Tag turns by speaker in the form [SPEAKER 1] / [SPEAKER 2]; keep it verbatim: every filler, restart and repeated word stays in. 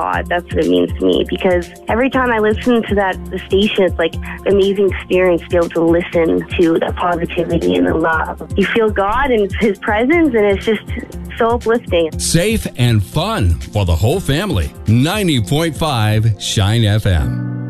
[SPEAKER 1] God. That's what it means to me, because every time I listen to that the station, it's like an amazing experience to be able to listen to the positivity and the love. You feel God and His presence, and it's just so uplifting.
[SPEAKER 2] Safe and fun for the whole family. ninety point five Shine F M.